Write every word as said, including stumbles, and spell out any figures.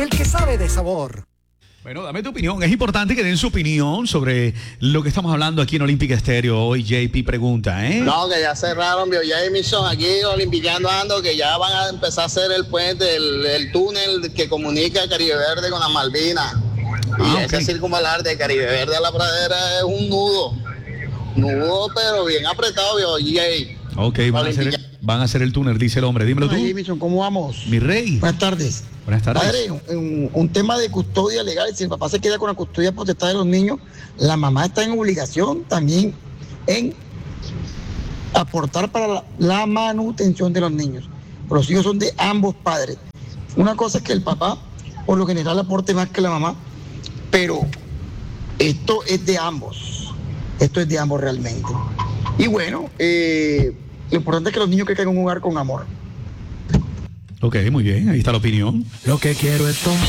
del que sabe de sabor. Bueno, dame tu opinión. Es importante que den su opinión sobre lo que estamos hablando aquí en Olímpica Estéreo. Hoy J P pregunta, ¿eh? No, que ya cerraron Biojameson aquí, Olimpiqueando ando, que ya van a empezar a hacer el puente, el, el túnel que comunica Caribe Verde con las Malvinas. Y Ah, ese okay. circunvalar de Caribe Verde a la pradera es un nudo. Nudo, pero bien apretado, Biojameson. Ok, van a, hacer el, van a hacer el túnel, dice el hombre. Dímelo tú. Jameson, ¿cómo vamos? Mi rey. Buenas tardes. Buenas tardes. Padre, un, un tema de custodia legal. Si el papá se queda con la custodia potestad de los niños, la mamá está en obligación también en aportar para la, la manutención de los niños. Los hijos son de ambos padres. Una cosa es que el papá, por lo general, aporte más que la mamá, pero esto es de ambos. Esto es de ambos realmente. Y bueno, eh, lo importante es que los niños crezcan en un hogar con amor. Ok, muy bien. Ahí está la opinión. Lo que quiero es tomar.